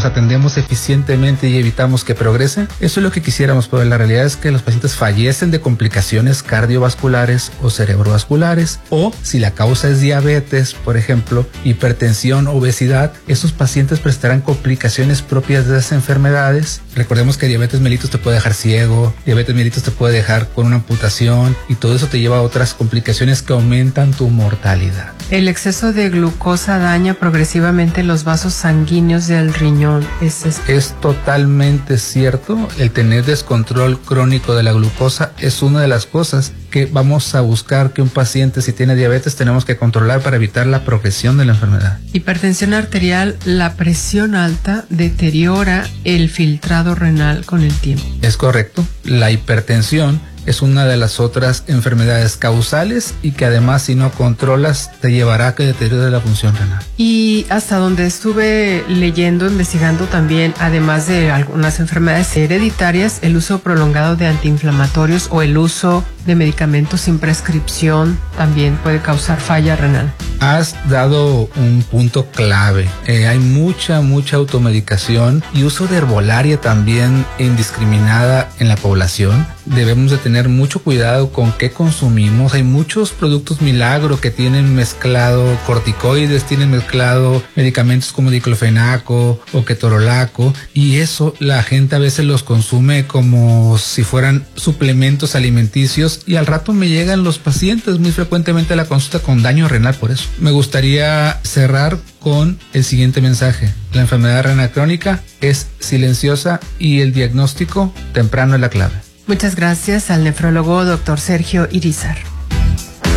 los atendemos eficientemente y evitamos que progrese, eso es lo que quisiéramos, pero la realidad es que los pacientes fallecen de complicaciones cardiovasculares o cerebrovasculares, o si la causa es diabetes, por ejemplo, hipertensión, obesidad, esos pacientes presentarán complicaciones propias de esas enfermedades. Recordemos que diabetes mellitus te puede dejar ciego, diabetes mellitus te puede dejar con una amputación, y todo eso te lleva a otras complicaciones que aumentan tu mortalidad. El exceso de glucosa daña progresivamente los vasos sanguíneos del riñón. Es totalmente cierto. El tener descontrol crónico de la glucosa es una de las cosas que vamos a buscar que un paciente, si tiene diabetes, tenemos que controlar para evitar la progresión de la enfermedad. Hipertensión arterial, la presión alta deteriora el filtrado renal con el tiempo. Es correcto. La hipertensión es una de las otras enfermedades causales y que además, si no controlas, te llevará a que deteriore la función renal. Y hasta donde estuve leyendo, investigando también, además de algunas enfermedades hereditarias, el uso prolongado de antiinflamatorios o el uso de medicamentos sin prescripción también puede causar falla renal. Has dado un punto clave. Hay mucha automedicación y uso de herbolaria también indiscriminada en la población. Debemos de tener mucho cuidado con qué consumimos. Hay muchos productos milagro que tienen mezclado corticoides, tienen mezclado medicamentos como diclofenaco o ketorolaco, y eso la gente a veces los consume como si fueran suplementos alimenticios, y al rato me llegan los pacientes muy frecuentemente a la consulta con daño renal por eso. Me gustaría cerrar con el siguiente mensaje. La enfermedad renal crónica es silenciosa y el diagnóstico temprano es la clave. Muchas gracias al nefrólogo Dr. Sergio Irizar.